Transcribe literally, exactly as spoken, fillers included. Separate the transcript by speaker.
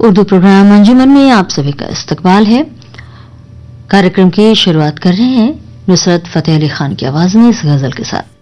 Speaker 1: Urdu programme अंजुमन में आप सभी का इस्तकबाल है। कार्यक्रम की शुरुआत कर रहे हैं नुसरत फतेह अली खान की आवाज में इस गजल के साथ।